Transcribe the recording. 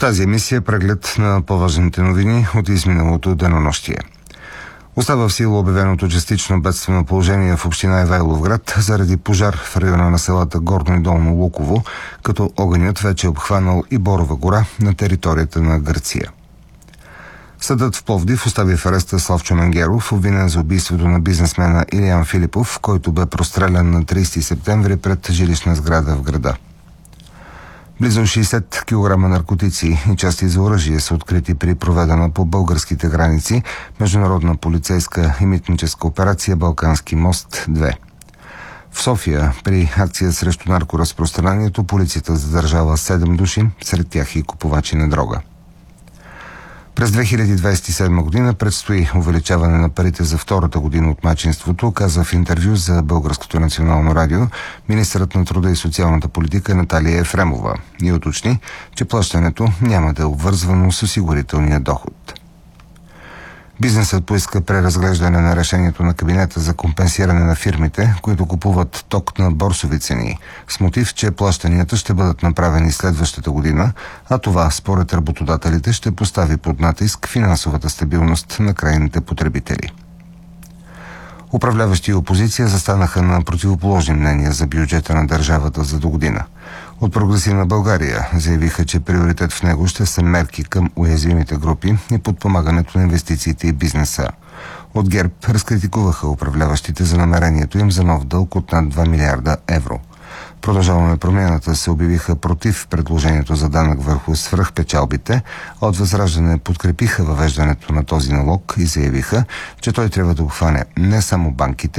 тази емисия преглед на по-важните новини от изминалото денонощие. Остава в сила обявеното частично бедствено положение в община Ивайловград заради пожар в района на селата Горно и Долно Луково, като огънят вече е обхванал и Борова гора на територията на Гърция. Съдът в Пловдив остави в ареста Славчо Менгеров, обвинен за убийството на бизнесмена Илиян Филипов, който бе прострелян на 30 септември пред жилищна сграда в града. Близо 60 кг наркотици и части за оръжие са открити при проведена по българските граници международна полицейска и митническа операция Балкански мост-2. В София при акция срещу наркоразпространението полицията задържала 7 души, сред тях и купувачи на дрога. През 2027 година предстои увеличаване на парите за втората година от майчинството, каза в интервю за Българското национално радио министърът на труда и социалната политика Наталия Ефремова и уточни, че плащането няма да е обвързвано с осигурителния доход. Бизнесът поиска преразглеждане на решението на кабинета за компенсиране на фирмите, които купуват ток на борсови цени, с мотив, че плащанията ще бъдат направени следващата година, а това, според работодателите, ще постави под натиск финансовата стабилност на крайните потребители. Управляващи и опозиция застанаха на противоположни мнения за бюджета на държавата за догодина. От Прогресивна България заявиха, че приоритет в него ще са мерки към уязвимите групи и подпомагането на инвестициите и бизнеса. От ГЕРБ разкритикуваха управляващите за намерението им за нов дълг от над 2 милиарда евро. Продължаваме промяната се обявиха против предложението за данък върху свръхпечалбите, от Възраждане подкрепиха въвеждането на този налог и заявиха, че той трябва да обхване не само банките,